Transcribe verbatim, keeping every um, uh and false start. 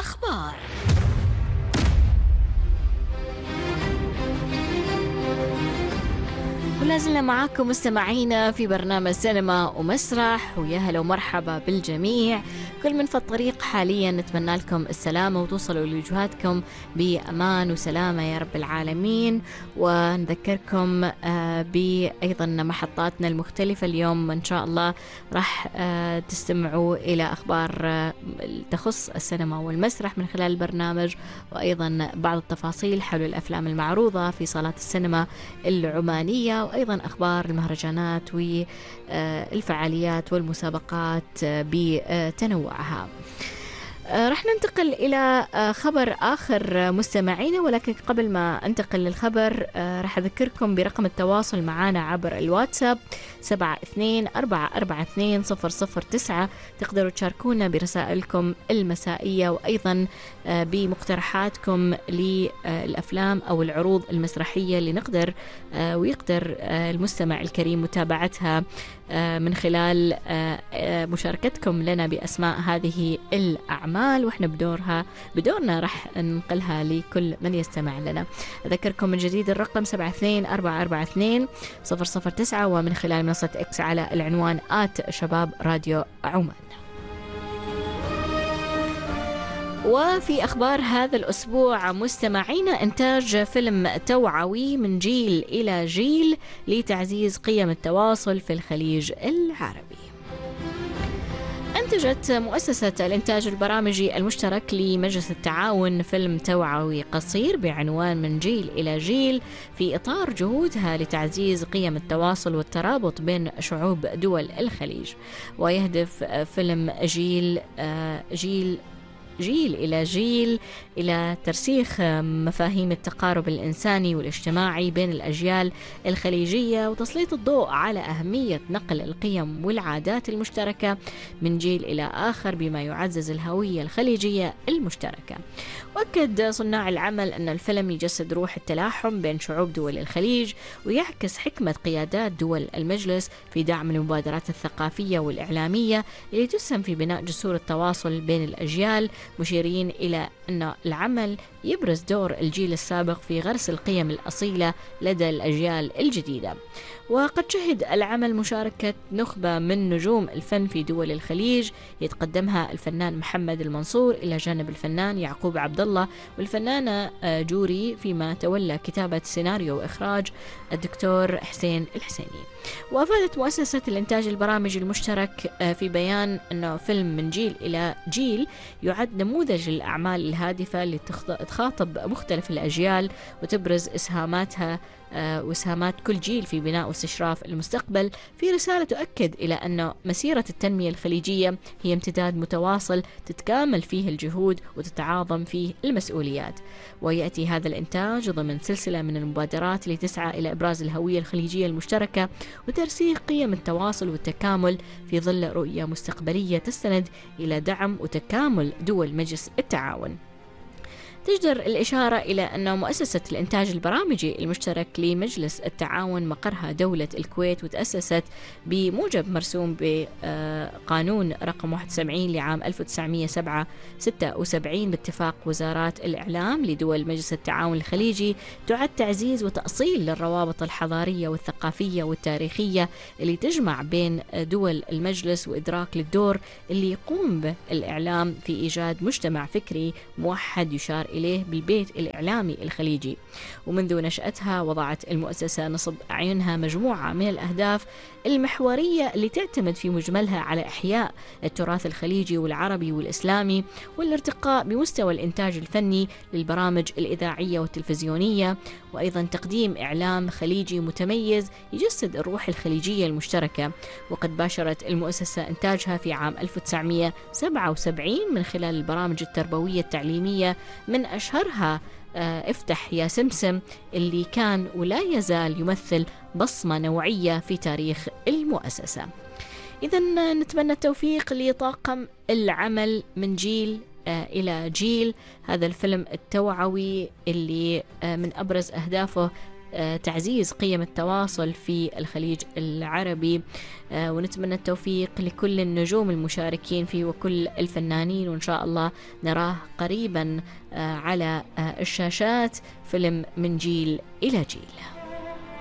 الأخبار. ولازلنا معاكم مستمعينا في برنامج سينما ومسرح، ويا هلا ومرحبا بالجميع. كل من في الطريق حاليا نتمنى لكم السلامة وتوصلوا لوجهاتكم بأمان وسلامة يا رب العالمين. ونذكركم بأيضا محطاتنا المختلفة. اليوم إن شاء الله راح تستمعوا إلى أخبار تخص السينما والمسرح من خلال البرنامج، وأيضا بعض التفاصيل حول الأفلام المعروضة في صالات السينما العمانية، وأيضا أخبار المهرجانات والفعاليات والمسابقات بتنوعها. رح ننتقل إلى خبر آخر مستمعينا، ولكن قبل ما أنتقل للخبر رح أذكركم برقم التواصل معنا عبر الواتساب سبعة اثنين أربعة أربعة اثنين صفر صفر تسعة. تقدروا تشاركونا برسائلكم المسائية، وأيضا بمقترحاتكم للأفلام أو العروض المسرحية اللي نقدر ويقدر المستمع الكريم متابعتها من خلال مشاركتكم لنا بأسماء هذه الأعمال، وإحنا بدورها بدورنا رح ننقلها لكل من يستمع لنا. أذكركم من جديد الرقم سبعة اثنين أربعة أربعة اثنين صفر صفر تسعة، ومن خلال منصة إكس على العنوان آت شباب راديو عمان. وفي أخبار هذا الأسبوع مستمعين، إنتاج فيلم توعوي من جيل إلى جيل لتعزيز قيم التواصل في الخليج العربي. أنتجت مؤسسة الإنتاج البرامجي المشترك لمجلس التعاون فيلم توعوي قصير بعنوان من جيل إلى جيل في إطار جهودها لتعزيز قيم التواصل والترابط بين شعوب دول الخليج. ويهدف فيلم جيل جيل جيل إلى جيل إلى ترسيخ مفاهيم التقارب الإنساني والاجتماعي بين الأجيال الخليجية، وتسليط الضوء على أهمية نقل القيم والعادات المشتركة من جيل إلى آخر بما يعزز الهوية الخليجية المشتركة. وأكد صناع العمل أن الفيلم يجسد روح التلاحم بين شعوب دول الخليج، ويعكس حكمة قيادات دول المجلس في دعم المبادرات الثقافية والإعلامية اللي تسهم في بناء جسور التواصل بين الأجيال، مشيرين إلى أن العمل يبرز دور الجيل السابق في غرس القيم الأصيلة لدى الأجيال الجديدة. وقد شهد العمل مشاركة نخبة من نجوم الفن في دول الخليج، يتقدمها الفنان محمد المنصور إلى جانب الفنان يعقوب عبد الله والفنانة جوري، فيما تولى كتابة سيناريو وإخراج الدكتور حسين الحسيني. وأفادت مؤسسة الإنتاج البرامجي المشترك في بيان أنه فيلم من جيل إلى جيل يعد نموذج للأعمال الهادفة اللي تخاطب مختلف الأجيال وتبرز إسهاماتها وإسهامات كل جيل في بناء واستشراف المستقبل، في رسالة تؤكد إلى أن مسيرة التنمية الخليجية هي امتداد متواصل تتكامل فيه الجهود وتتعاظم فيه المسؤوليات. ويأتي هذا الإنتاج ضمن سلسلة من المبادرات اللي تسعى إلى إبراز الهوية الخليجية المشتركة وترسيخ قيم التواصل والتكامل في ظل رؤية مستقبلية تستند إلى دعم وتكامل دول مجلس التعاون. تجدر الإشارة إلى أن مؤسسة الإنتاج البرامجي المشترك لمجلس التعاون مقرها دولة الكويت، وتأسست بموجب مرسوم بقانون رقم واحد وسبعين لعام ألف وتسعمائة وستة وسبعين باتفاق وزارات الإعلام لدول مجلس التعاون الخليجي، تعد تعزيز وتأصيل للروابط الحضارية والثقافية والتاريخية اللي تجمع بين دول المجلس، وإدراك للدور اللي يقوم به الإعلام في إيجاد مجتمع فكري موحد يشار إليه بالبيت الإعلامي الخليجي. ومنذ نشأتها وضعت المؤسسة نصب أعينها مجموعة من الأهداف المحورية اللي تعتمد في مجملها على إحياء التراث الخليجي والعربي والإسلامي، والارتقاء بمستوى الإنتاج الفني للبرامج الإذاعية والتلفزيونية، وأيضا تقديم إعلام خليجي متميز يجسد الروح الخليجية المشتركة. وقد باشرت المؤسسة إنتاجها في عام ألف وتسعمائة وسبعة وسبعين من خلال البرامج التربوية التعليمية، من أشهرها افتح يا سمسم اللي كان ولا يزال يمثل بصمة نوعية في تاريخ المؤسسة. إذن نتمنى التوفيق لطاقم العمل من جيل إلى جيل. هذا الفيلم التوعوي اللي من أبرز أهدافه تعزيز قيم التواصل في الخليج العربي. ونتمنى التوفيق لكل النجوم المشاركين فيه وكل الفنانين، وإن شاء الله نراه قريبا على الشاشات، فيلم من جيل إلى جيل.